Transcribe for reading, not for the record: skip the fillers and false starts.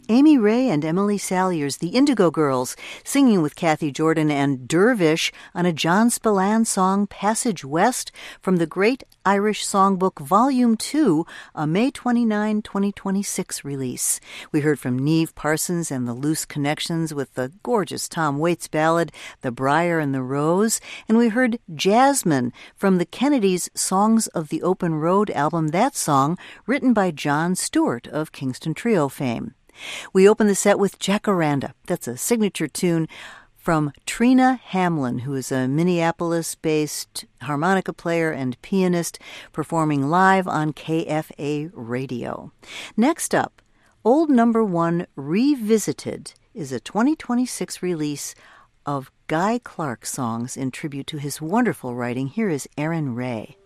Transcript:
Amy Ray and Emily Saliers, the Indigo Girls, singing with Kathy Jordan and Dervish on a John Spillane song, Passage West, from the Great Irish Songbook Volume 2, a May 29, 2026 release. We heard from Niamh Parsons and the Loose Connections with the gorgeous Tom Waits ballad, The Briar and the Rose, and we heard Jasmine from the Kennedys' Songs of the Open Road album, that song written by John Stewart of Kingston Trio fame. We open the set with Jacaranda. That's a signature tune from Trina Hamlin, who is a Minneapolis-based harmonica player and pianist performing live on KFA Radio. Next up, Old Number One Revisited is a 2026 release of Guy Clark songs in tribute to his wonderful writing. Here is Aaron Ray.